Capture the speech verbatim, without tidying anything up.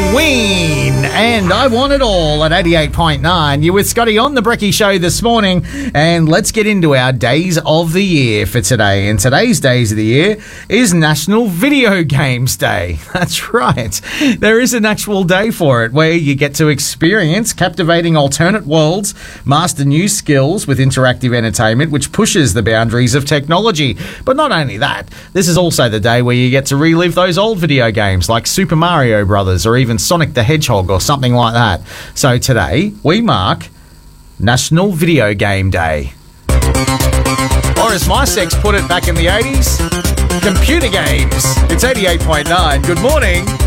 Halloween, and I want it all at eighty-eight point nine. You're with Scotty on the Brekkie Show this morning, and let's get into our days of the year for today. And today's days of the year is National Video Games Day. That's right. There is an actual day for it where you get to experience captivating alternate worlds, master new skills with interactive entertainment, which pushes the boundaries of technology. But not only that, this is also the day where you get to relive those old video games like Super Mario Brothers or even Sonic the Hedgehog or something like that. So today we mark National Video Game Day. Or as my sex put it back in the eighties, computer games. It's eighty-eight point nine. Good morning.